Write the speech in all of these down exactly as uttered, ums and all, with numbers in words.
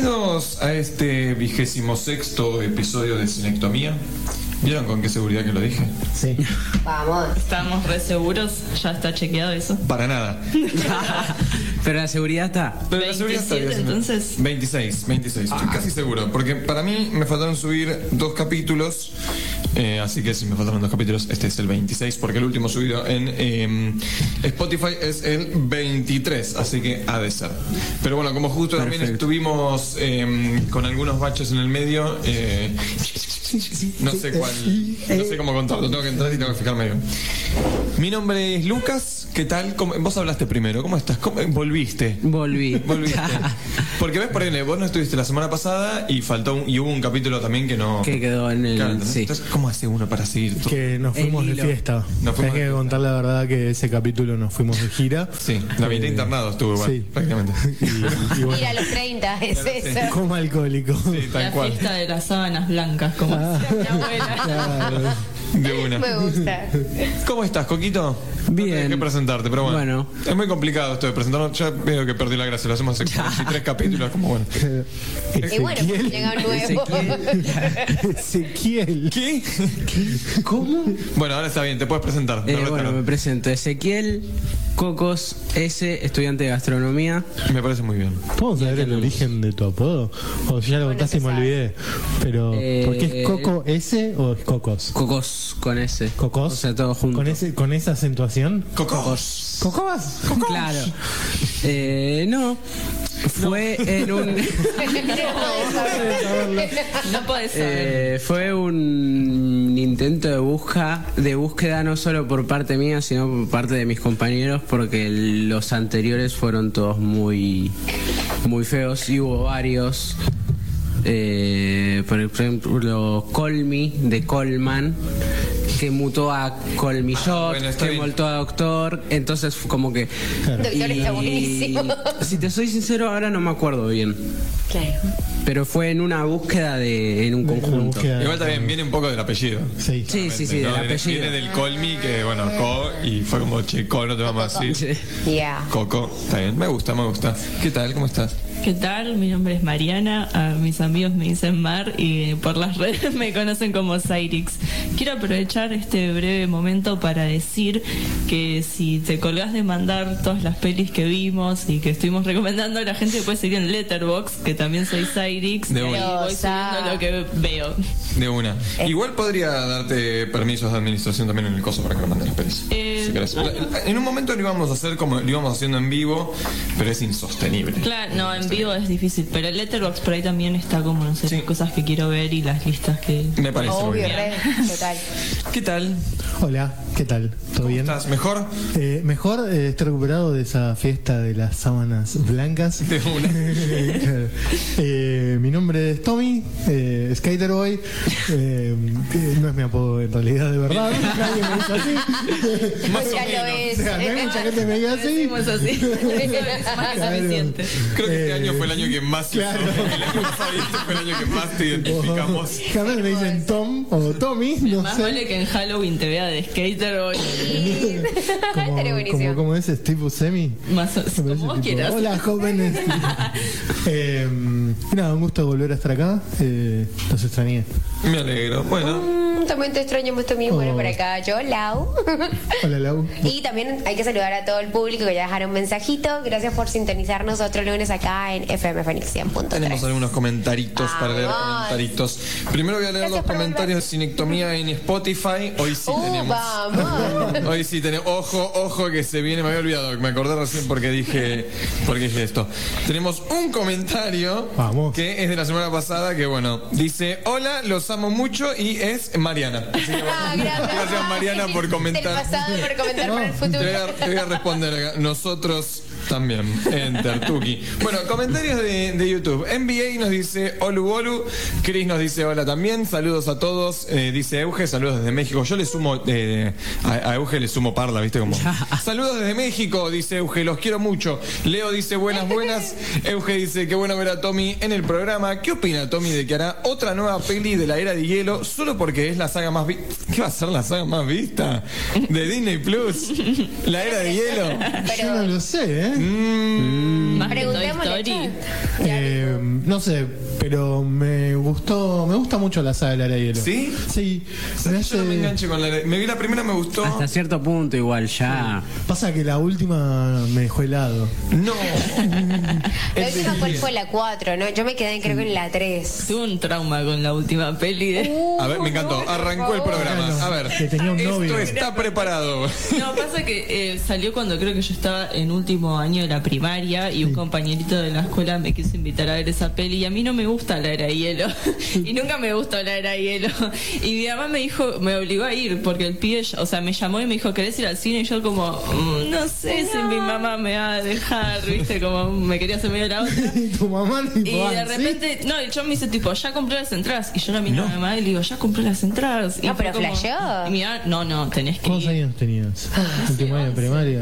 Bienvenidos a este vigésimo sexto episodio de Cinectomía. ¿Vieron con qué seguridad que lo dije? Sí. Vamos. Estamos re seguros, ya está chequeado eso. Para nada. Pero la seguridad está. Pero la seguridad está veintisiete, entonces. veintiséis, veintiséis. Estoy Ah. casi seguro. Porque para mí me faltaron subir dos capítulos. Eh, así que si me faltaron dos capítulos, este es el veintiséis. Porque el último subido en eh, Spotify es el veintitrés. Así que ha de ser. Pero bueno, como justo también Perfecto. estuvimos eh, con algunos baches en el medio. Eh, no sé cuál. No sé cómo contarlo. Tengo que entrar y tengo que fijarme bien. Mi nombre es Lucas. ¿Qué tal? ¿Cómo- Vos hablaste primero. ¿Cómo estás? ¿Cómo- Volviste. Volví. Volviste. Porque ves, por ejemplo, vos no estuviste la semana pasada y faltó un- y hubo un capítulo también que no. Que quedó en el. Claro, ¿entendés? sí. Entonces, ¿cómo hace uno para seguir todo? Que nos El fuimos de hilo. fiesta. Nos fuimos Hay de que fiesta. contar la verdad que ese capítulo nos fuimos de gira. Sí, la mitad Eh, internado estuvo igual, sí. prácticamente. Y, y bueno, Ir a los treinta, es eso. como alcohólico. Sí, tal La cual. fiesta de las sábanas blancas, como Ah. decía mi abuela. Claro. De una. Me gusta. ¿Cómo estás, Coquito? Bien. No tenés que presentarte, pero bueno. Bueno. Es muy complicado esto de presentarnos. Ya veo que perdí la gracia. Lo hacemos hace veintitrés capítulos, como bueno. Y bueno, pues llega un nuevo. Ezequiel. ¿Qué? ¿Cómo? Bueno, ahora está bien, te puedes presentar. Eh, La verdad bueno, no. me presento. Ezequiel Cocos S, estudiante de gastronomía. Me parece muy bien. ¿Podemos saber el tenemos. origen de tu apodo? O si ya lo Bueno, contaste y se me sabe. olvidé. Pero, Eh, ¿por qué es Coco S o es Cocos? Cocos con S. ¿Cocos? O sea, todo junto. ¿Con, ese, ¿Con esa acentuación? Cocos. ¿Cocos? Claro. Eh, no. Fue en un. No podés saber. Eh, fue un intento de busca, de búsqueda no solo por parte mía, sino por parte de mis compañeros, porque los anteriores fueron todos muy, muy feos y hubo varios. Eh, por ejemplo, Colmi de Colman, que mutó a Colmillot, Ah, bueno, está que bien. mutó a Doctor, entonces fue como que. Doctor está buenísimo. Si te soy sincero, ahora no me acuerdo bien. Claro. Pero fue en una búsqueda de en un Una conjunto. búsqueda. Igual también viene un poco del apellido. Sí. Sí, sí, sí, ¿no? del Viene- apellido. Viene del Colmi, que bueno, Co, y fue como, che, Co, no te vamos a decir. Sí. Ya. Coco, está bien, me gusta, me gusta. ¿Qué tal? ¿Cómo estás? ¿Qué tal? Mi nombre es Mariana, a mis amigos me dicen Mar y por las redes me conocen como Cyrix. Quiero aprovechar este breve momento para decir que si te colgás de mandar todas las pelis que vimos y que estuvimos recomendando, la gente puede seguir en Letterboxd, que también soy Cyrix, De y ahí una. voy subiendo lo que veo. De una. Igual podría darte permisos de administración también en el coso para que lo mandes las pelis. Eh, si querés. La- la- En un momento lo íbamos a hacer como lo íbamos haciendo en vivo, pero es insostenible. Claro, no, en vivo es difícil, pero el Letterboxd por ahí también está como, no sé, Sí. las cosas que quiero ver y las listas que... Me parece muy Obvio, bien. re, total. ¿Qué tal? Hola, ¿qué tal? ¿Todo bien? ¿Estás mejor? Eh, mejor eh, estoy recuperado de esa fiesta de las sábanas blancas. De una. Eh, mi nombre es Tommy, eh, Skaterboy. Eh, que no es mi apodo en realidad, de verdad. Nadie me dice así. Más o Ya lo menos. es. O sea, no hay mucha gente que me diga así. Decimos así. Eso es más que Claro. suficiente. Creo que este Eh, año fue el año que más se claro. usó. El año pasado y este fue el año que más te identificamos. Jamás me dicen Tom o Tommy, no Más sé. vale que en Halloween te vea de skater o Como, Estaría buenísimo. como, como es Steve Buscemi. más o- Me parece como vos tipo, quieras. hola jóvenes. eh, y nada, un gusto volver a estar acá. Eh, los extrañé. Me alegro. Bueno, Mm, También te extrañamos también. Bueno, Oh. por acá yo, Lau. Hola Lau. Y también hay que saludar a todo el público que ya dejaron un mensajito. Gracias por sintonizarnos otro lunes acá en F M Fénix cien punto tres. tenemos algunos comentaritos para leer Vamos. comentaritos. Primero voy a leer Gracias los por comentarios de Cinectomía en Spotify. Hoy sí Uh, tenemos. vamos. Hoy sí tenemos. Ojo, ojo que se viene. Me había olvidado. Me acordé recién porque dije. Porque dije esto. Tenemos un comentario. Vamos. Que es de la semana pasada. Que bueno. Dice: Hola, los amo mucho. Y es Mariana. Así que, bueno, Ah, gracias. gracias Mariana por Del comentar. pasado por comentar para el Te futuro. voy, a, te voy a responder acá. Nosotros también. Enter, Tuki. Bueno, comentarios de, de YouTube. N B A nos dice Olu Olu. Chris nos dice hola también. Saludos a todos. Eh, dice Euge, saludos desde México. Yo le sumo, eh, a, a Euge le sumo parla, ¿viste? Como. Saludos desde México, dice Euge. Los quiero mucho. Leo dice buenas, buenas. Euge dice qué bueno ver a Tommy en el programa. ¿Qué opina Tommy de que hará otra nueva peli de la era de hielo solo porque es la saga más vista? ¿Qué va a ser la saga más vista? De Disney Plus. La era de hielo. Yo no lo sé, ¿eh? ¿Eh? Más que Toy Preguntémosle, Story. che. Eh, no sé, pero me gustó, me gusta mucho la saga de la era de hielo. ¿Sí? Sí. Yo me no hace- me enganché con la... Me vi la primera, me gustó. Hasta cierto punto igual ya. Pasa que la última me dejó helado. No. La última, ¿cuál fue? La cuatro, ¿no? Yo me quedé creo que en la tres. Tuve un trauma con la última peli de... A ver, me encantó. Arrancó el programa. A ver. Que tenía un novio. Esto está preparado. No, pasa que eh, salió cuando creo que yo estaba en último año de la primaria y un compañerito de la escuela me quiso invitar a ver esa peli y a mí no me gusta la era de hielo y nunca me gustó la era de hielo y mi mamá me dijo, me obligó a ir porque el pibe, o sea, me llamó y me dijo, ¿querés ir al cine? Y yo como, "Mm, no sé si mi mamá me va a dejar, viste, como me quería hacer medio la otra. Y tu mamá Y tipo, de ah, repente, no, el chabón me dice tipo, ya compré las entradas. Y yo la miro a mi mamá y le digo, ya compré las entradas. Y No, fue pero como- flasheó. Y mi mamá, no, no, tenés ¿sí? que ¿Cuántos ir. años tenías? Último año de primaria.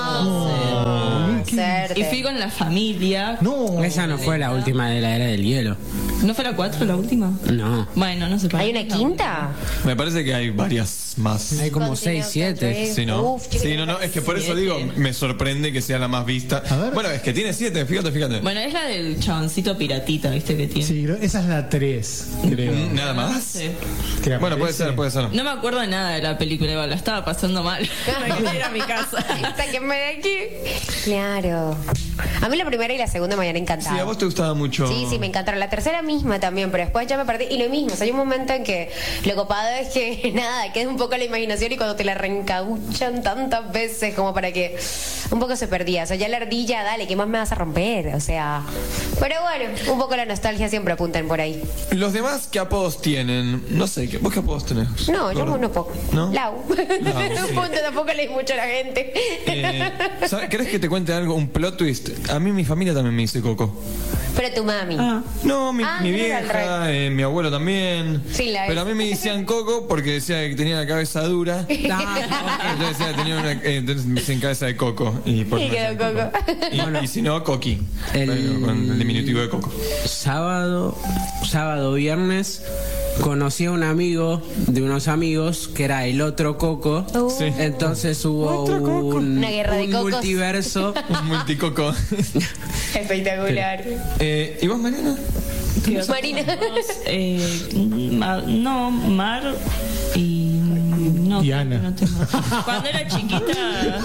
No, Y suerte. fui con la familia. No. Esa no fue la última de la era del hielo. ¿No fue la cuatro la última? No. Bueno, no sé. para ¿Hay mí una es la quinta? Me parece que hay varias más. Hay como Continúa seis, siete. otra vez. Sí, ¿no? Uf, chicos, Sí, no, no, es que por eso siete. digo, me sorprende que sea la más vista. A ver. Bueno, es que tiene siete, fíjate, fíjate. Bueno, es la del chaboncito piratita, ¿viste? Que tiene. Sí, creo- esa es la tres, creo. Mm, Nada No más. sé. Que Bueno, puede aparece. ser, puede ser. No me acuerdo de nada de la película, igual, la estaba pasando mal. Me quería ir a mi casa. Sáquenme de aquí. Claro. A mí la primera y la segunda me habían encantado. Sí, a vos te gustaba mucho. Sí, sí, me encantaron. La tercera misma también, pero después ya me perdí. Y lo mismo, o sea, hay un momento en que lo copado es que, nada, queda un poco la imaginación y cuando te la reencauchan tantas veces como para que un poco se perdía. O sea, ya la ardilla, dale, ¿qué más me vas a romper? O sea, pero bueno, un poco la nostalgia siempre apuntan por ahí. Los demás, ¿qué apodos tienen? No sé, ¿qué- ¿vos qué apodos tenés? No, yo ¿Gordo? no poco. ¿No? Lau. sí. Punto, tampoco leí mucho a la gente. Eh, ¿sabes? ¿Querés que te cuente algo? Un plot twist. A mí mi familia también me dice Coco. Pero tu mami. Ah. No, mi, Ah, mi no era al vieja, eh, mi abuelo también. Sí, la Pero a mí me decían Coco porque decía que tenía la cabeza dura. Entonces decía que tenía una. eh, entonces me decían cabeza de coco. Y, por Y eso me quedó decían Coco. Y, y si no, Coqui. El- Bueno, con el diminutivo de Coco. Sábado, sábado, viernes, conocí a un amigo de unos amigos que era el otro Coco. Uh. Sí. Entonces hubo un, Una guerra de un cocos. multiverso. Un multicoco. Espectacular. Eh, ¿Y vos, Mariana? Marina. Eh, ma- no, Mar y. No, Y Ana. no tengo. Cuando era chiquita.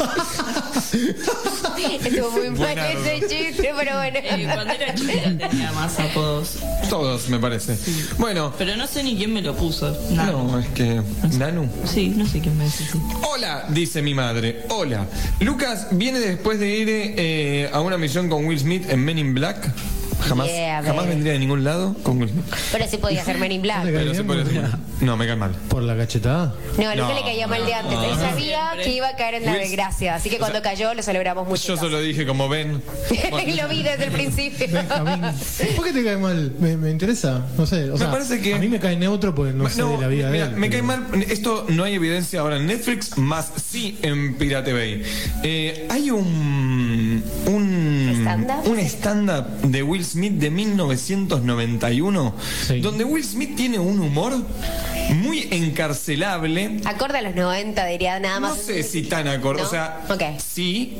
Estuvo muy mal Buenardo. ese chiste, pero bueno. eh, cuando era chiquita tenía más apodos. Todos, me parece. Bueno, Pero no sé ni quién me lo puso. Nada. no, es que. Nanu. Sí, no sé quién me dice. Sí. Hola, dice mi madre. Hola. Lucas viene después de ir eh, a una misión con Will Smith en Men in Black. Jamás, Yeah, jamás baby. vendría de ningún lado con Will Smith. Pero sí podía ser Men in Black. ¿Te cae Pero se bien? puede hacer. No, me cae mal. ¿Por la cachetada? No, a Luca No, le caía mal de antes. no, Él no. sabía Siempre. que iba a caer en la Will- desgracia. Así que cuando cayó lo celebramos mucho. Yo solo dije como ven. Y lo vi desde el principio. Benjamín. ¿Por qué te cae mal? Me, me interesa. No sé. O Me sea, parece que- a mí me cae neutro porque no, sé de la vida mira, de él. me cae pero- mal. Esto no hay evidencia ahora en Netflix, más sí en Pirate Bay. Eh, hay un. Un ¿Stand-up? un stand-up de Will Smith de mil novecientos noventa y uno, Sí. donde Will Smith tiene un humor muy encarcelable. Acorde a los noventa, diría nada No más. sé si tan acorde. ¿No? O sea, Ok. sí,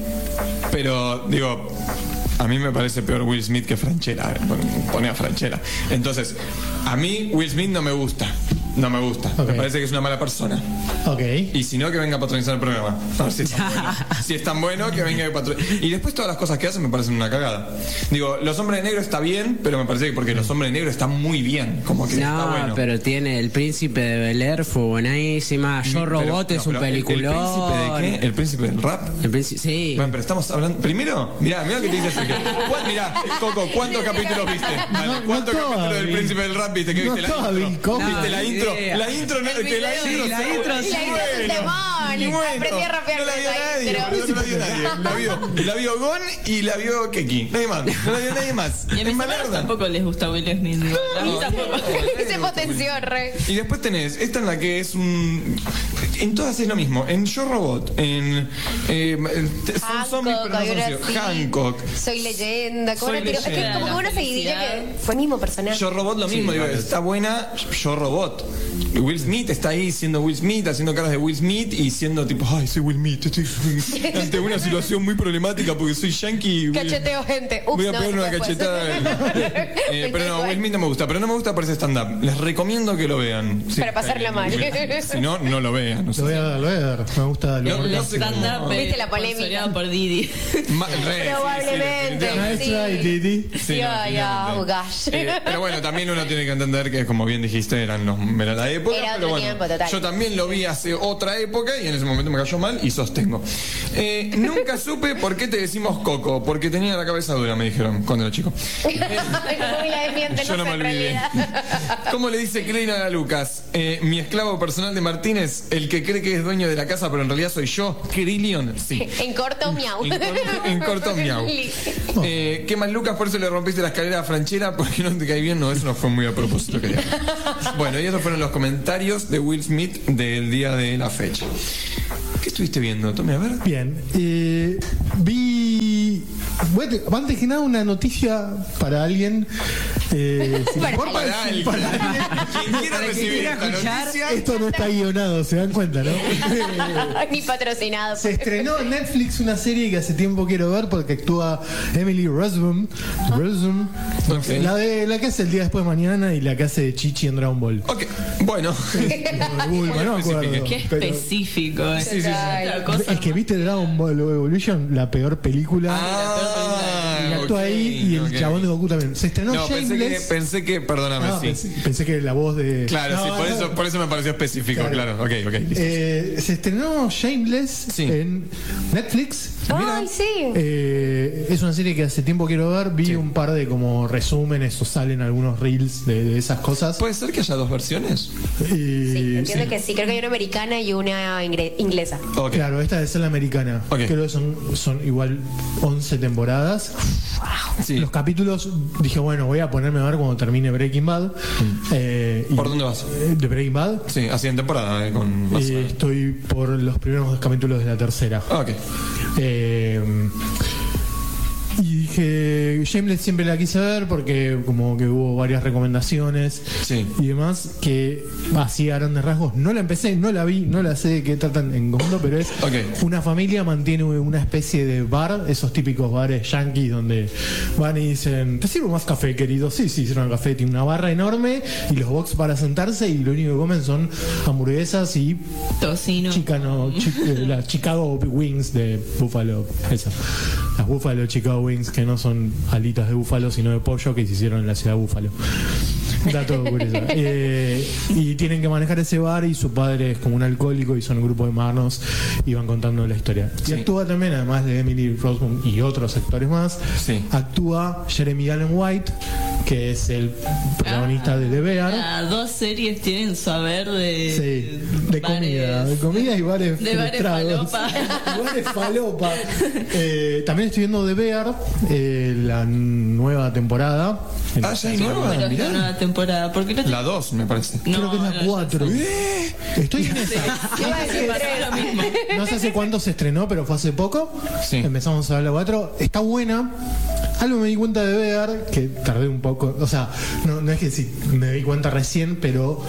pero digo. A mí me parece peor Will Smith que Franchella. Pone a Franchella. Entonces, a mí Will Smith no me gusta. No me gusta. Ok. Me parece que es una mala persona. Ok. Y si no, que venga a patronizar el programa. A ver si es tan bueno. Si es tan bueno, que venga a patronizar. Y después todas las cosas que hacen me parecen una cagada. Digo, Los Hombres de Negro está bien, pero me parece que porque Los Hombres de Negro están muy bien. Como que está No, bueno. pero tiene El Príncipe de Bel Air, fue buenísima. Yo Pero- Robot no, es un pero el- peliculón. ¿El príncipe de qué? ¿El príncipe del rap? El príncipe, sí. Bueno, pero estamos hablando. Primero, mirá, mirá lo que te dice Sergio. ¿Cuál- Mirá, Coco, ¿cuántos capítulos viste? Vale, No, no ¿cuántos toda, capítulos del Bill. Príncipe del Rap viste? ¿Qué No viste? La toda, Bill intro. Cosby. ¿Viste la No, ni intro? idea. La intro, no, El que la video, intro, sí, la seguro. intro, Y sí. la intro es un temón. Y bueno, Aprendí rápido no la vio esa nadie, intro. boludo, no la vio nadie. La vio, la vio Gon y la vio Keki. Nadie más. No la vio nadie más. Y a Es mis hermanos malarda. tampoco les gusta Will Smith. ¿no? A mí tampoco. Se potenció, re. Y después tenés esta en la que es un. En todas es lo mismo. En Yo Robot, en. Eh, son zombies, pero no hay son una zombies. así. Hancock. Soy leyenda. ¿Cómo Soy era? Tiro? Es que leyenda. como que uno se diría que fue el mismo personaje. Yo Robot lo mismo, digo, está buena Yo Robot. Will Smith está ahí siendo Will Smith, haciendo caras de Will Smith y siendo tipo, ay, soy Will Smith, estoy ante una situación muy problemática porque soy yankee. Voy, Cacheteo gente. Ups, voy a no, pegar una después. cachetada. eh, pero no, Will Smith no me gusta, pero no me gusta por ese stand-up. Les recomiendo que lo vean. Sí, Para pasarla eh, mal. Si no, no lo vean. No sé. Lo voy a ver, lo voy a ver. Me gusta lo No, El no sé cómo- stand-up ¿Viste la eh, polémica? sponsoreado por Didi. Ma- re, sí, sí, Probablemente. definitivamente. Nice try, Didi. Sí, Ya, no, ya, definitivamente. oh gosh. Eh, pero bueno, también uno tiene que entender que, como bien dijiste, eran los, era la época. Era pero otro bueno, tiempo, total. yo también lo vi hace otra época y en ese momento me cayó mal y sostengo. Eh, nunca supe por qué te decimos Coco, porque tenía la cabeza dura, me dijeron cuando era chico. Muy la defiende, Yo no sé, me en olvidé. realidad. ¿Cómo le dice Kleina a Lucas? Eh, mi esclavo personal de Martínez, el que cree que es dueño de la casa, pero en realidad soy yo, Krillion. Sí. En corto, miau. En corto- en corto, miau. Eh, ¿Qué más, Lucas? Por eso le rompiste la escalera a Franchella porque no te cae bien. No, eso no fue muy a propósito, creo. Bueno, y esos fueron los comentarios de Will Smith del día de la fecha. ¿Qué estuviste viendo? Tome a ver. Bien, eh, vi. Bueno, antes que nada, una noticia para alguien. Eh, si le Para importa, Para alguien. para alguien. Quien quiera Para que recibir quiera esta escuchar, noticia. Esto no está guionado, se dan cuenta, ¿no? Ni patrocinado. Se estrenó en Netflix una serie que hace tiempo quiero ver porque actúa Emily Rossum, Rossum, Ok. la de la que hace El día después de mañana y la que hace de Chichi en Dragon Ball. Ok, bueno. Bulma, no me acuerdo. Qué pero- específico. Sí, sí, sí. Otra cosa Es que viste Dragon Ball Evolution, la peor película. Ah, y actúa ok, ahí y el ok. chabón de Goku también. Se estrenó No, pensé que, Shameless. pensé que, perdóname, Ah, sí. pensé, pensé que la voz de. Claro, No, sí, por no, eso, por eso me pareció específico, claro. Claro. Ok, ok. listo. Eh, se estrenó Shameless Sí. en Netflix. Ay, sí. Eh, es una serie que hace tiempo quiero ver. Vi Sí. un par de como resúmenes o salen algunos reels de, de esas cosas. ¿Puede ser que haya dos versiones? Y- Sí, entiendo sí. que sí. Creo que hay una americana y una ingre- inglesa. Ok. Claro, esta debe ser la americana. Ok. Creo que son, son igual once temporadas. Sí. Los capítulos, dije, bueno, voy a ponerme a ver cuando termine Breaking Bad. Eh, y- ¿Por dónde vas? eh, De Breaking Bad. Sí, así en temporada, eh, con más o Eh, menos. estoy por los primeros dos capítulos de la tercera. Ah, ok. Eh, y dije, Shameless siempre la quise ver porque como que hubo varias recomendaciones Sí. y demás que así a grandes rasgos no la empecé, no la vi, no la sé de qué tratan en conjunto, pero es Ok. una familia mantiene una especie de bar, esos típicos bares yankees donde van y dicen, ¿te sirvo más café, querido? Sí, sí, sirven café, tiene una barra enorme y los box para sentarse y lo único que comen son hamburguesas y Tocino. Chicano, chi- eh, las Chicago Wings de Buffalo, esa. Las Buffalo Chicago Wings que no son alitas de búfalo sino de pollo que se hicieron en la ciudad de Búfalo. Dato curioso. Eh, y tienen que manejar ese bar y su padre es como un alcohólico y son un grupo de hermanos y van contando la historia. Sí. Y actúa también, además de Emily Rossum y otros actores más, Sí. actúa Jeremy Allen White, que es el protagonista de The Bear. Las dos series tienen saber de. Sí, de bares. comida, de comida y bares De bares frustrados. falopa. Y bares falopa. Eh, también estoy viendo The Bear, eh, la nueva temporada. Ah, ya hay ¿Cómo nueva, pero es mirá. la nueva temporada? ¿Por qué no te- La dos, me parece. Creo No, que es la no, cuatro. ¿Eh? Estoy en esa. Iba a decir pasó tres. lo mismo. No sé hace cuándo se estrenó, pero fue hace poco. Sí. Empezamos a ver la cuatro. Está buena. Algo me di cuenta de ver, que tardé un poco. O sea, no, no es que sí, me di cuenta recién, pero.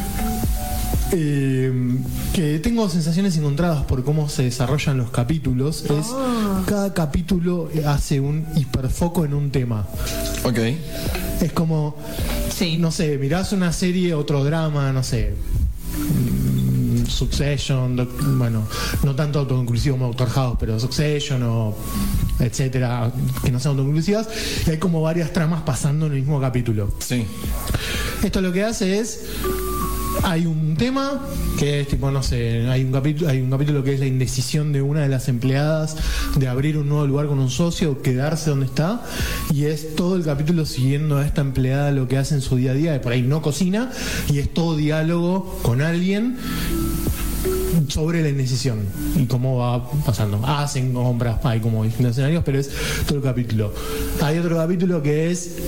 eh, que tengo sensaciones encontradas por cómo se desarrollan los capítulos. Es cada capítulo hace un hiperfoco en un tema. Ok. Es como, Sí. no sé, mirás una serie, otro drama, no sé. mm, Succession, doc- bueno, no tanto autoconclusivo como Doctor House, pero Succession o etcétera, que no sean autoconclusivas, y hay como varias tramas pasando en el mismo capítulo. Sí. Esto lo que hace es, hay un tema que es tipo, no sé, hay un capítulo, hay un capítulo que es la indecisión de una de las empleadas de abrir un nuevo lugar con un socio o quedarse donde está, y es todo el capítulo siguiendo a esta empleada lo que hace en su día a día, de por ahí no cocina, y es todo diálogo con alguien sobre la indecisión y cómo va pasando. Hacen compras, hay como distintos escenarios, pero es todo el capítulo. Hay otro capítulo que es eh,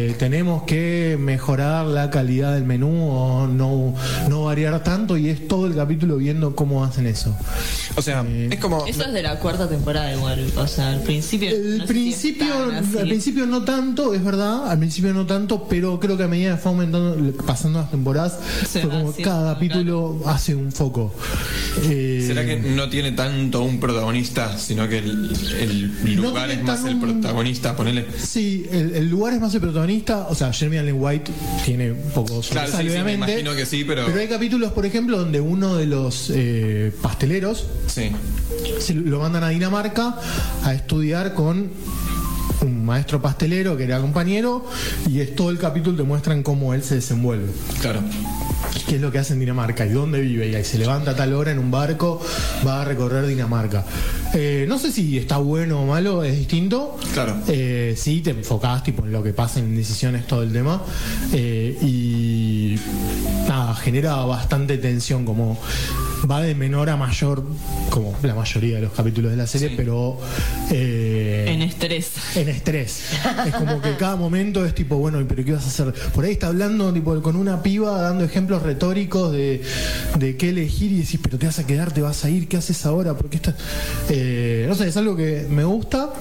eh, tenemos que mejorar la calidad del menú o no, no variar tanto, y es todo el capítulo viendo cómo hacen eso. O sea, Eh, es como. Eso es de la cuarta temporada igual. O sea, al principio. El no sé si principio, es tan así. al principio no tanto, es verdad, al principio no tanto, pero creo que a medida que fue aumentando, pasando las temporadas, Se fue va como haciendo, cada capítulo hace un foco. Eh, ¿Será que no tiene tanto un protagonista, sino que el, el No lugar tiene es más tan el un- protagonista? Ponele. Sí, el, el lugar es más el protagonista, o sea, Jeremy Allen White tiene un poco Claro, sí, sí, me obviamente, imagino que sí, pero. pero hay capítulos, por ejemplo, donde uno de los eh, pasteleros Sí. se lo mandan a Dinamarca a estudiar con un maestro pastelero que era compañero, y es todo el capítulo te muestran cómo él se desenvuelve, Claro. qué es lo que hace en Dinamarca y dónde vive, y ahí se levanta a tal hora en un barco, va a recorrer Dinamarca. Eh, no sé si está bueno o malo, es distinto. Claro. Eh, sí, te enfocás tipo en lo que pasa en decisiones, todo el tema. Eh, y nada, genera bastante tensión, como va de menor a mayor, como la mayoría de los capítulos de la serie, Sí. pero eh, En estrés. en estrés. Es como que cada momento es tipo, bueno, pero ¿qué vas a hacer? Por ahí está hablando tipo con una piba, dando ejemplos retóricos de, de qué elegir, y decís, pero te vas a quedar, te vas a ir, ¿qué haces ahora? ¿Por qué estás? Eh, no sé, es algo que me gusta.